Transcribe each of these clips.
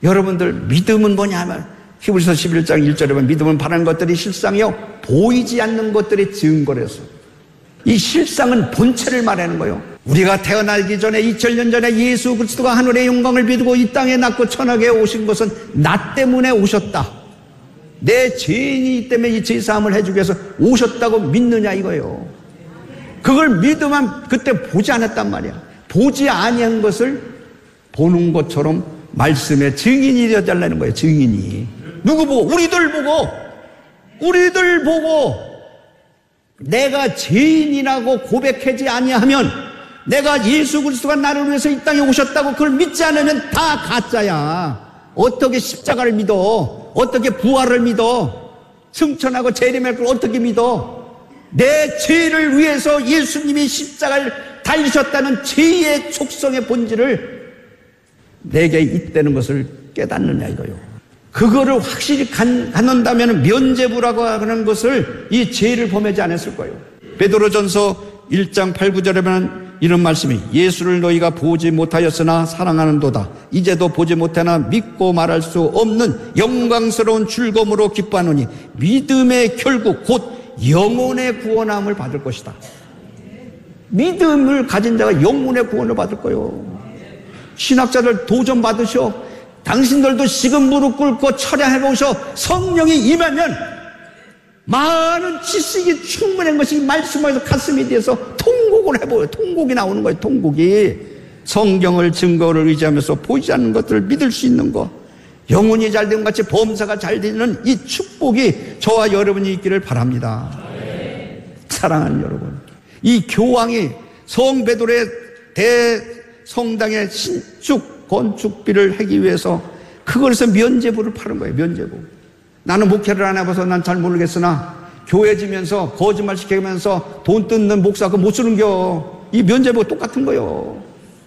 여러분들 믿음은 뭐냐 하면 히브리서 11장 1절에 보면 믿음은 바라는 것들이 실상이요 보이지 않는 것들의 증거라서 이 실상은 본체를 말하는 거예요. 우리가 태어나기 전에 2000년 전에 예수 그리스도가 하늘의 영광을 비두고 이 땅에 낳고 천하계에 오신 것은 나 때문에 오셨다. 내 죄인이기 때문에 이 죄사함을 해주기 위해서 오셨다고 믿느냐 이거예요. 그걸 믿으면 그때 보지 않았단 말이야. 보지 아니한 것을 보는 것처럼 말씀의 증인이 되어달라는 거예요. 증인이. 누구 보고? 우리들 보고 내가 죄인이라고 고백하지 아니하면, 내가 예수 그리스도가 나를 위해서 이 땅에 오셨다고 그걸 믿지 않으면 다 가짜야. 어떻게 십자가를 믿어? 어떻게 부활을 믿어? 승천하고 재림할 걸 어떻게 믿어? 내 죄를 위해서 예수님이 십자가를 달리셨다는 죄의 속성의 본질을 내게 있다는 것을 깨닫느냐 이거요. 그거를 확실히 갖는다면 면죄부라고 하는 것을, 이 죄를 범하지 않았을 거예요. 베드로전서 1장 8, 9절에 보면 이런 말씀이, 예수를 너희가 보지 못하였으나 사랑하는도다. 이제도 보지 못하나 믿고 말할 수 없는 영광스러운 즐거움으로 기뻐하노니 믿음의 결국 곧 영혼의 구원함을 받을 것이다. 믿음을 가진 자가 영혼의 구원을 받을 거예요. 신학자들 도전 받으셔. 당신들도 지금 무릎 꿇고 철야해보셔. 성령이 임하면 많은 지식이 충분한 것이 말씀에서 가슴에 대해서 통곡을 해보여요. 통곡이 나오는 거예요. 통곡이. 성경을 증거를 의지하면서 보이지 않는 것들을 믿을 수 있는 것, 영혼이 잘된 것 같이 범사가 잘 되는 이 축복이 저와 여러분이 있기를 바랍니다. 사랑하는 여러분, 이 교황이 성 베드로의 대성당의 신축 건축비를 하기 위해서 그걸에서 면죄부를 파는 거예요. 면죄부. 나는 목회를 안 해봐서 난 잘 모르겠으나 교회 지면서 거짓말 시키면서 돈 뜯는 목사 그거 못 쓰는겨. 이 면죄부가 똑같은 거예요.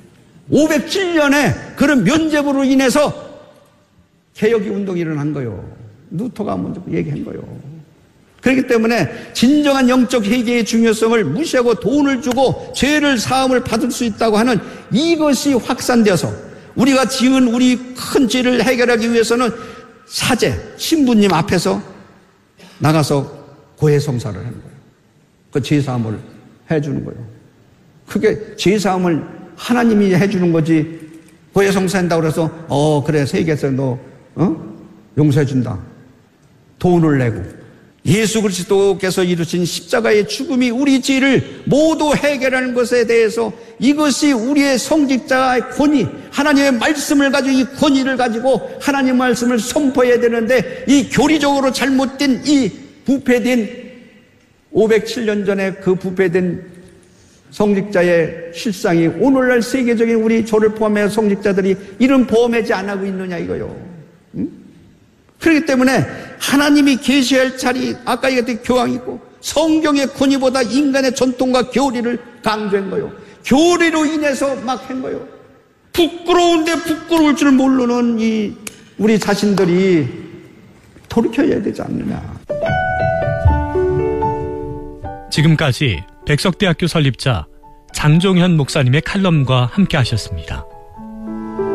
507년에 그런 면죄부로 인해서 개혁이 운동이 일어난 거예요. 루터가 먼저 얘기한 거예요. 그렇기 때문에 진정한 영적 회개의 중요성을 무시하고 돈을 주고 죄를 사함을 받을 수 있다고 하는 이것이 확산되어서 우리가 지은 우리 큰 죄를 해결하기 위해서는 사제, 신부님 앞에서 나가서 고해성사를 하는 거예요. 그 죄사함을 해주는 거예요. 그게 죄사함을 하나님이 해주는 거지. 고해성사한다고 그래서 그래 세계에서 너 용서해준다. 돈을 내고. 예수 그리스도께서 이루신 십자가의 죽음이 우리 죄를 모두 해결하는 것에 대해서 이것이 우리의 성직자의 권위, 하나님의 말씀을 가지고 이 권위를 가지고 하나님의 말씀을 선포해야 되는데, 이 교리적으로 잘못된 이 부패된 507년 전에 그 부패된 성직자의 실상이 오늘날 세계적인 우리 저를 포함해 성직자들이 이런 범하지 안 하고 있느냐 이거요. 응? 그렇기 때문에 하나님이 계시할 자리, 아까 얘기했던 교황이고 성경의 권위보다 인간의 전통과 교리를 강조한 거예요. 교리로 인해서 막 한 거예요. 부끄러운데 부끄러울 줄 모르는 이 우리 자신들이 돌이켜야 되지 않느냐. 지금까지 백석대학교 설립자 장종현 목사님의 칼럼과 함께 하셨습니다.